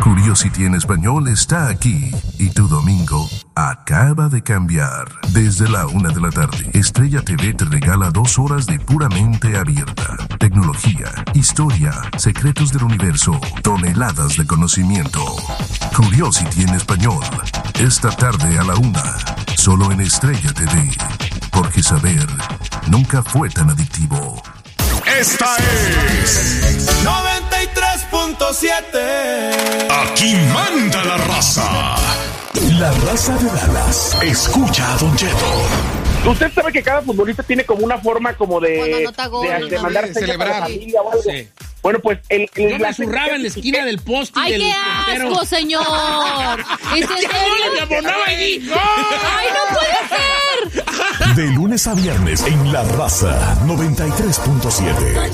Curiosity en español está aquí y tu domingo acaba de cambiar. Desde la 1 de la tarde, Estrella TV te regala 2 horas de puramente abierta. Tecnología, historia, secretos del universo, toneladas de conocimiento. Curiosity en español, esta tarde a la 1, solo en Estrella TV. Porque saber nunca fue tan adictivo. Esta es 93.7. Aquí manda la raza. La raza de Dallas. Escucha a Don Cheto. Usted sabe que cada futbolista tiene como una forma como de mandar celebrar a la familia o algo. Sí. Bueno, pues yo me zurraba en la esquina del poste. ¡Ay, qué asco, señor! ¿Es en serio? ¡Me abonaba allí! ¡Ay, no puede ser! De lunes a viernes en La Raza 93.7.